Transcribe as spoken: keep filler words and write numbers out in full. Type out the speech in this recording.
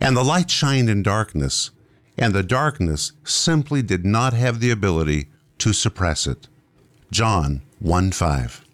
And the light shined in darkness, and the darkness simply did not have the ability to suppress it. John one five.